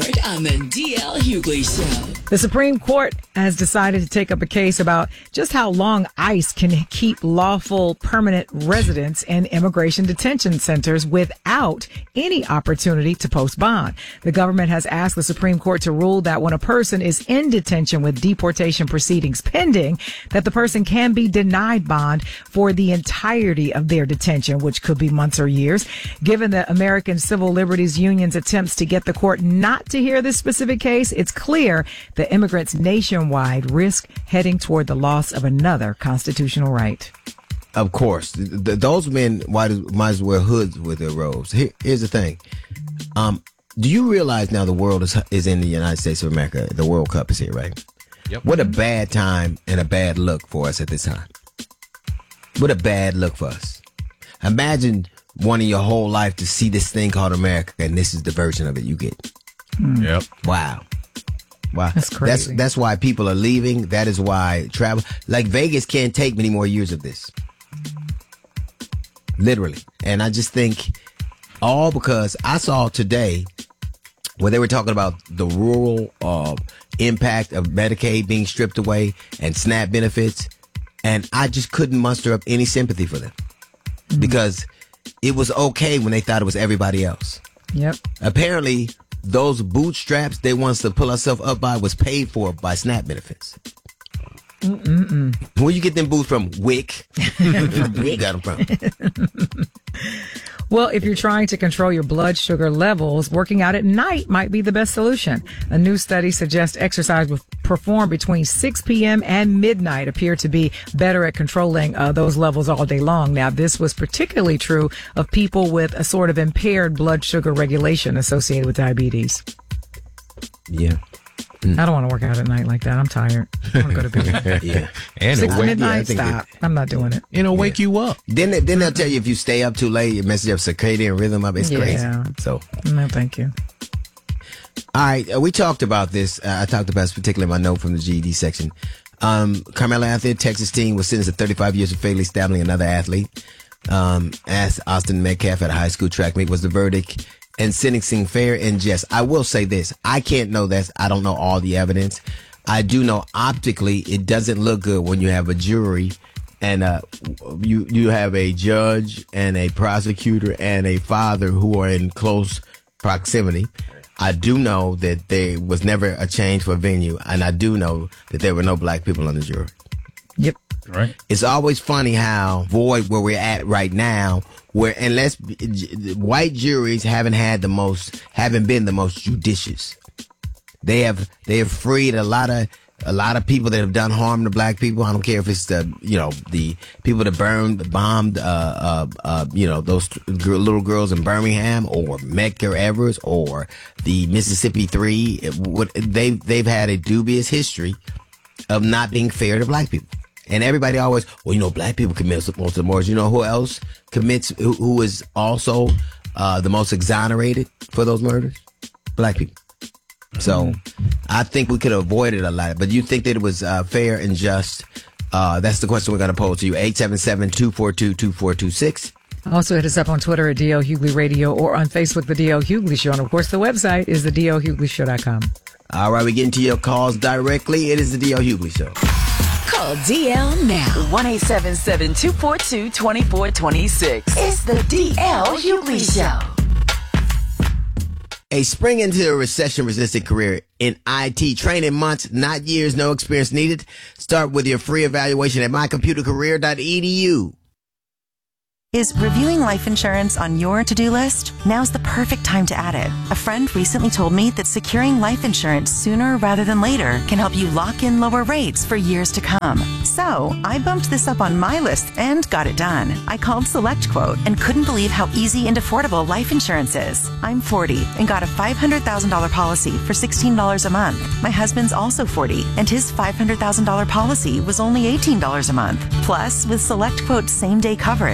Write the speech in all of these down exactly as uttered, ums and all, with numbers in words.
Court on the D L Hughley Show. The Supreme Court has decided to take up a case about just how long ICE can keep lawful permanent residents in immigration detention centers without any opportunity to post bond. The government has asked the Supreme Court to rule that when a person is in detention with deportation proceedings pending, that the person can be denied bond for the entirety of their detention, which could be months or years. Given the American Civil Liberties Union's attempts to get the court not to hear this specific case, it's clear that immigrants nationwide risk heading toward the loss of another constitutional right. Of course. Th- th- those men might as, might as well hoods with their robes. Here, here's the thing. Um, do you realize now the world is is in the United States of America? The World Cup is here, right? Yep. What a bad time and a bad look for us at this time. What a bad look for us. Imagine wanting your whole life to see this thing called America, and this is the version of it you get. Mm. Yep. Wow. Wow. That's crazy. That's, that's why people are leaving. That is why travel, like Vegas can't take many more years of this. Literally. And I just think all because I saw today where they were talking about the rural uh, impact of Medicaid being stripped away and SNAP benefits. And I just couldn't muster up any sympathy for them mm-hmm. because it was okay when they thought it was everybody else. Yep. Apparently, those bootstraps they want us to pull ourselves up by was paid for by SNAP benefits. Mm-mm-mm. Where you get them boots from? Wick. Where you got them from? Well, if you're trying to control your blood sugar levels, working out at night might be the best solution. A new study suggests exercise performed between six p.m. and midnight appear to be better at controlling uh, those levels all day long. Now, this was particularly true of people with a sort of impaired blood sugar regulation associated with diabetes. Yeah. Mm. I don't want to work out at night like that. I'm tired. I want to go to bed. Yeah. And Six it'll wake, midnight, yeah, stop. It, I'm not doing it. it'll wake yeah. you up. Then, they, then they'll tell you if you stay up too late, it messes your circadian rhythm up. It's yeah. crazy. So, no, thank you. all right. Uh, we talked about this. Uh, I talked about this particularly in my note from the G E D section. Um, Carmelo Anthony, Texas teen, was sentenced to thirty-five years for fatally stabbing another athlete. Um, as Austin Metcalf at a high school track meet was the verdict. And sentencing fair and just. I will say this. I can't know that. I don't know all the evidence. I do know optically it doesn't look good when you have a jury and uh, you you have a judge and a prosecutor and a father who are in close proximity. I do know that there was never a change for venue, and I do know that there were no black people on the jury. Yep. Right. It's always funny how void where we're at right now, where unless white juries haven't had the most, haven't been the most judicious. They have they have freed a lot of a lot of people that have done harm to black people. I don't care if it's the you know the people that burned, bombed, uh, uh, uh, you know those little girls in Birmingham or Medgar Evers or the Mississippi Three. They they've had a dubious history of not being fair to black people. And everybody always, well, you know, black people commit most of the murders. You know who else commits, who, who is also uh, the most exonerated for those murders? Black people. So mm-hmm. I think we could have avoided a lot. But you think that it was uh, fair and just? Uh, that's the question we're going to pose to you. eight seven seven, two four two, two four two six. Also hit us up on Twitter at D L Hughley Radio or on Facebook, The D L Hughley Show. And, of course, the website is the D L Hughley Show dot com. All right, we're getting to your calls directly. It is the D L Hughley Show. Call D L now. one eight seven seven, two four two, two four two six. It's the D L Hughley Show. A spring into a recession-resistant career in I T. Training months, not years, no experience needed. Start with your free evaluation at my computer career dot e d u. Is reviewing life insurance on your to-do list? Now's the perfect time to add it. A friend recently told me that securing life insurance sooner rather than later can help you lock in lower rates for years to come. So I bumped this up on my list and got it done. I called SelectQuote and couldn't believe how easy and affordable life insurance is. I'm forty and got a five hundred thousand dollars policy for sixteen dollars a month. My husband's also forty and his five hundred thousand dollars policy was only eighteen dollars a month. Plus, with SelectQuote's same-day coverage, there was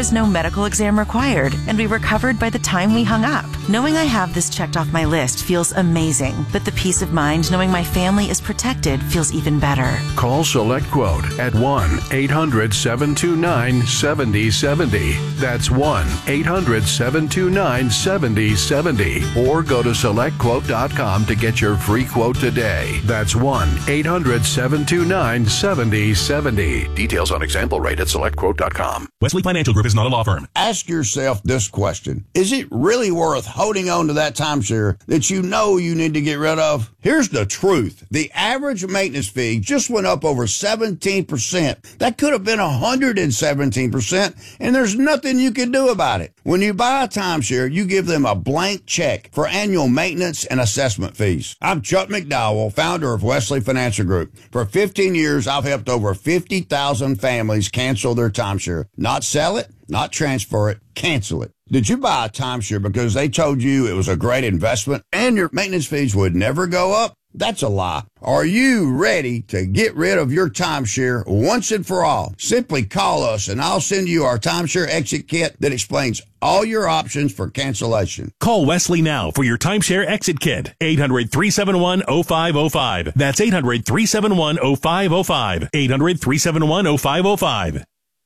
was no medical exam required, and we were covered by the time we hung up. Knowing I have this checked off my list feels amazing, but the peace of mind knowing my family is protected feels even better. Call SelectQuote at one eight hundred seven two nine seven zero seven zero. That's one eight hundred seven two nine seven zero seven zero. Or go to select quote dot com to get your free quote today. That's one eight hundred seven two nine seven zero seven zero. Details on example rate at select quote dot com. Wesley Financial Group is not a law firm. Ask yourself this question. Is it really worth holding on to that timeshare that you know you need to get rid of? Here's the truth. The average maintenance fee just went up over seventeen percent. That could have been one hundred seventeen percent, and there's nothing you can do about it. When you buy a timeshare, you give them a blank check for annual maintenance and assessment fees. I'm Chuck McDowell, founder of Wesley Financial Group. For fifteen years, I've helped over fifty thousand families cancel their timeshare. Not sell it, not transfer it, cancel it. Did you buy a timeshare because they told you it was a great investment and your maintenance fees would never go up? That's a lie. Are you ready to get rid of your timeshare once and for all? Simply call us and I'll send you our timeshare exit kit that explains all your options for cancellation. Call Wesley now for your timeshare exit kit. eight hundred three seven one oh five oh five. That's eight hundred three seven one oh five oh five. eight hundred three seven one oh five oh five.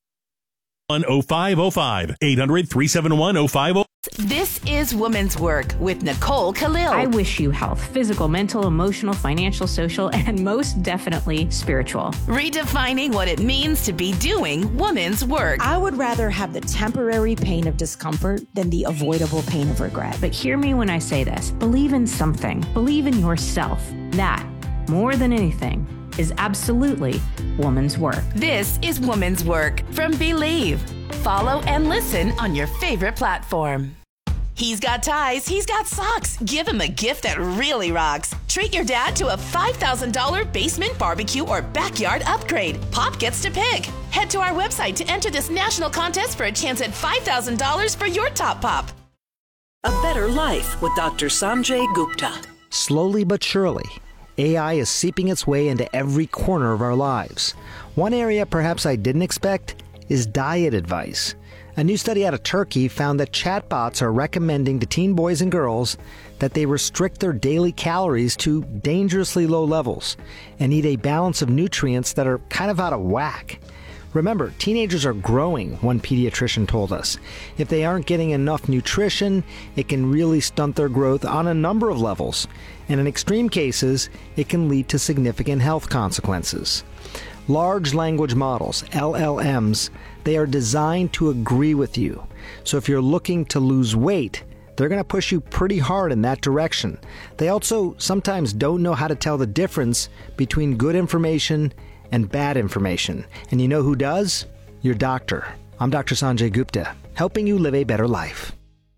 oh five oh five. eight hundred three seven one oh five oh five. This is Woman's Work with Nicole Khalil. I wish you health, physical, mental, emotional, financial, social, and most definitely spiritual. Redefining what it means to be doing woman's work. I would rather have the temporary pain of discomfort than the avoidable pain of regret. But hear me when I say this. Believe in something. Believe in yourself. That, more than anything, is absolutely woman's work. This is Woman's Work from Believe. Follow and listen on your favorite platform. He's got ties, he's got socks. Give him a gift that really rocks. Treat your dad to a five thousand dollars basement barbecue or backyard upgrade. Pop gets to pick. Head to our website to enter this national contest for a chance at five thousand dollars for your top pop. A Better Life with Doctor Sanjay Gupta. Slowly but surely, A I is seeping its way into every corner of our lives. One area perhaps I didn't expect is diet advice. A new study out of Turkey found that chatbots are recommending to teen boys and girls that they restrict their daily calories to dangerously low levels and eat a balance of nutrients that are kind of out of whack. Remember, teenagers are growing, one pediatrician told us. If they aren't getting enough nutrition, it can really stunt their growth on a number of levels. And in extreme cases, it can lead to significant health consequences. Large language models, L L Ms, they are designed to agree with you. So if you're looking to lose weight, they're going to push you pretty hard in that direction. They also sometimes don't know how to tell the difference between good information and bad information. And you know who does? Your doctor. I'm Doctor Sanjay Gupta, helping you live a better life.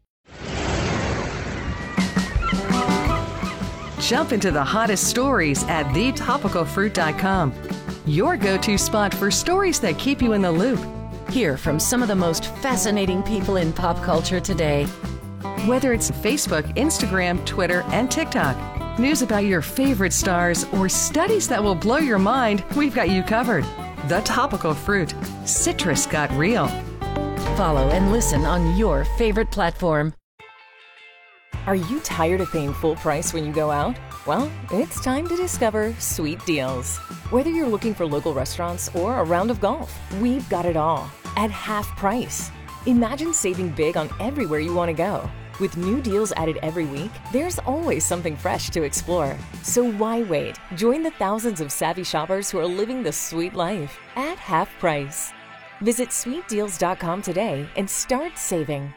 Jump into the hottest stories at the topical fruit dot com. Your go-to spot for stories that keep you in the loop. Hear from some of the most fascinating people in pop culture today. Whether it's Facebook, Instagram, Twitter, and TikTok, news about your favorite stars, or studies that will blow your mind, we've got you covered. The Topical Fruit. Citrus got real. Follow and listen on your favorite platform. Are you tired of paying full price when you go out? Well, it's time to discover Sweet Deals. Whether you're looking for local restaurants or a round of golf, we've got it all at half price. Imagine saving big on everywhere you want to go. With new deals added every week, there's always something fresh to explore. So why wait? Join the thousands of savvy shoppers who are living the sweet life at half price. Visit sweet deals dot com today and start saving.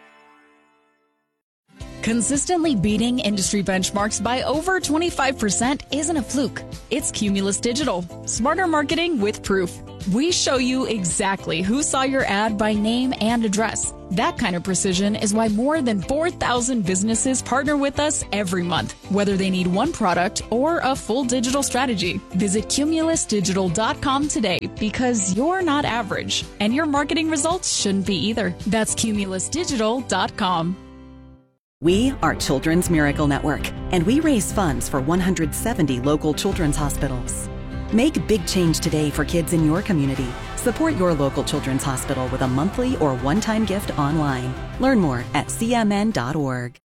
Consistently beating industry benchmarks by over twenty-five percent isn't a fluke. It's Cumulus Digital. Smarter marketing with proof. We show you exactly who saw your ad by name and address. That kind of precision is why more than four thousand businesses partner with us every month, whether they need one product or a full digital strategy. Visit cumulus digital dot com today because you're not average, and your marketing results shouldn't be either. That's cumulus digital dot com. We are Children's Miracle Network, and we raise funds for one hundred seventy local children's hospitals. Make big change today for kids in your community. Support your local children's hospital with a monthly or one-time gift online. Learn more at c m n dot org.